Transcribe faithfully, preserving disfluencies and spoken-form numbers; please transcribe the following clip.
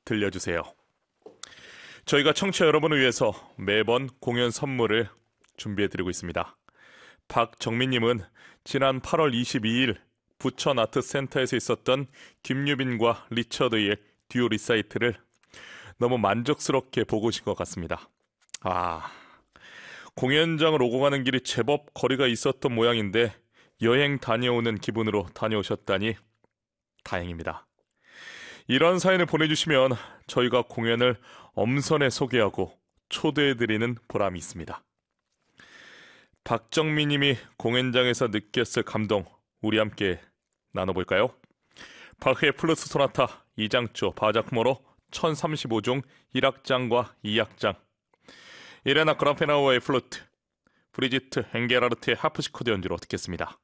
들려주세요. 저희가 청취자 여러분을 위해서 매번 공연 선물을 준비해드리고 있습니다. 박정민님은 지난 팔월 이십이일 부천 아트센터에서 있었던 김유빈과 리처드의 듀오 리사이트를 너무 만족스럽게 보고 오신 것 같습니다. 아, 공연장을 오고 가는 길이 제법 거리가 있었던 모양인데 여행 다녀오는 기분으로 다녀오셨다니 다행입니다. 이런 사연을 보내주시면 저희가 공연을 엄선해 소개하고 초대해드리는 보람이 있습니다. 박정민님이 공연장에서 느꼈을 감동, 우리 함께 나눠볼까요? 바흐의 플루트 소나타 이 장조 바자크모로 천삼십오 종 일 악장과 이 악장, 이레나 그라페나우의 플루트, 브리지트 엥게라르트의 하프시코드 연주로 듣겠습니다.